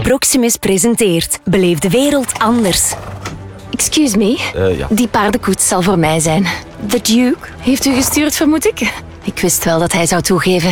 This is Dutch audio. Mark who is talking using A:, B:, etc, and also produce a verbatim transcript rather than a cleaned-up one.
A: Proximus presenteert Beleef de wereld anders. Excuse me,
B: Uh, ja.
A: die paardenkoets zal voor mij zijn. The Duke heeft u gestuurd, vermoed ik? Ik wist wel dat hij zou toegeven.